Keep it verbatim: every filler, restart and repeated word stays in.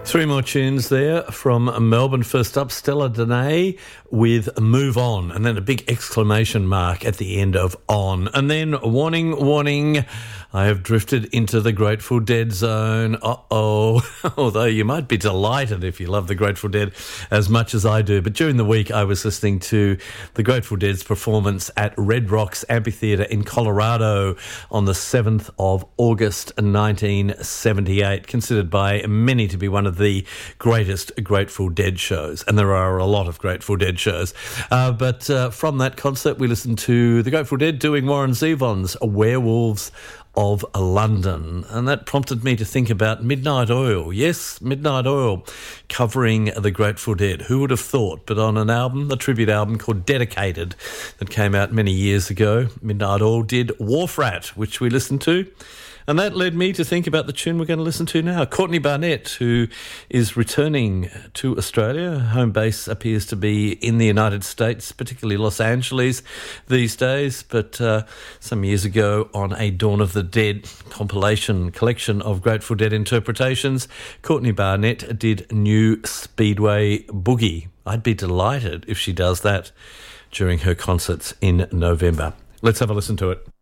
Three more tunes there from Melbourne. First up, Stella Dene with Move On, and then a big exclamation mark at the end of On. And then warning, warning, I have drifted into the Grateful Dead zone. Uh-oh. Although you might be delighted if you love the Grateful Dead as much as I do. But during the week, I was listening to the Grateful Dead's performance at Red Rocks Amphitheatre in Colorado on the seventh of August nineteen seventy-eight, considered by many to be one of the greatest Grateful Dead shows. And there are a lot of Grateful Dead shows. Uh, but uh, from that concert, we listened to the Grateful Dead doing Warren Zevon's Werewolves of London, and that prompted me to think about Midnight Oil. Yes, Midnight Oil, covering the Grateful Dead. Who would have thought? But on an album, a tribute album called Dedicated, that came out many years ago, Midnight Oil did Wharf Rat, which we listened to. And that led me to think about the tune we're going to listen to now. Courtney Barnett, who is returning to Australia. Home base appears to be in the United States, particularly Los Angeles these days. But uh, some years ago, on a Dawn of the Dead compilation collection of Grateful Dead interpretations, Courtney Barnett did New Speedway Boogie. I'd be delighted if she does that during her concerts in November. Let's have a listen to it.